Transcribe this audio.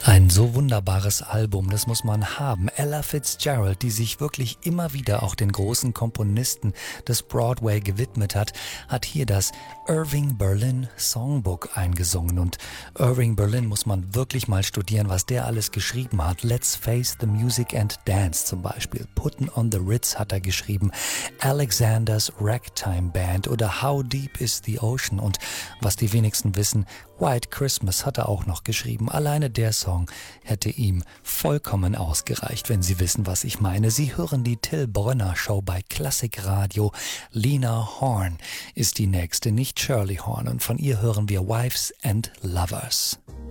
Ein so wunderbares Album, das muss man haben. Ella Fitzgerald, die sich wirklich immer wieder auch den großen Komponisten des Broadway gewidmet hat, hat hier das Irving Berlin Songbook eingesungen. Und Irving Berlin muss man wirklich mal studieren, was der alles geschrieben hat. Let's Face the Music and Dance zum Beispiel. Puttin' on the Ritz hat er geschrieben. Alexander's Ragtime Band oder How Deep is the Ocean. Und was die wenigsten wissen, White Christmas hat er auch noch geschrieben. Alleine der Song hätte ihm vollkommen ausgereicht, wenn Sie wissen, was ich meine. Sie hören die Till Brönner Show bei Klassikradio. Lena Horne ist die nächste, nicht Shirley Horn. Und von ihr hören wir Wives and Lovers.